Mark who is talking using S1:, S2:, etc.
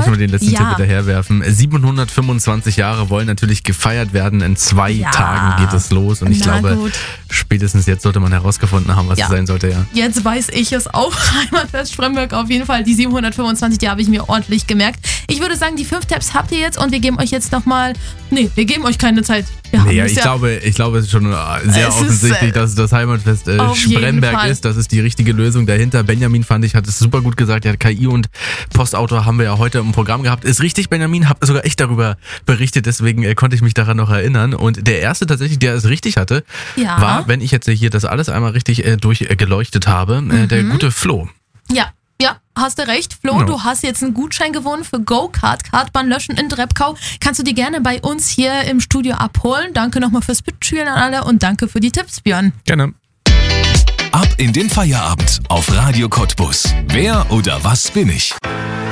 S1: Soll ich mal den letzten Tipp hinterherwerfen? 725 Jahre wollen natürlich gefeiert werden. In 2 Tagen geht es los. Und ich glaube, spätestens jetzt sollte man herausgefunden haben, was es sein sollte. Ja.
S2: Jetzt weiß ich es auch. Heimatfest Spremberg auf jeden Fall. Die 725, die habe ich mir ordentlich gemerkt. Ich würde sagen, die 5 Tabs habt ihr jetzt und wir geben euch jetzt nochmal... Nee, wir geben euch keine Zeit.
S1: Ich glaube, es ist schon sehr offensichtlich, dass es das Heimatfest Spremberg ist. Das ist die richtige Lösung dahinter. Benjamin, fand ich, hat es super gut gesagt. Ja, KI und Postauto haben wir ja heute im Programm gehabt. Ist richtig, Benjamin, habt sogar echt darüber berichtet, deswegen konnte ich mich daran noch erinnern. Und der erste tatsächlich, der es richtig hatte, war, wenn ich jetzt hier das alles einmal richtig durchgeleuchtet habe, der gute Flo.
S2: Ja, hast du recht. Flo, du hast jetzt einen Gutschein gewonnen für Go-Kart, Kartbahn löschen in Drebkau. Kannst du die gerne bei uns hier im Studio abholen. Danke nochmal fürs Mitspielen an alle und danke für die Tipps, Björn.
S1: Gerne.
S3: Ab in den Feierabend auf Radio Cottbus. Wer oder was bin ich?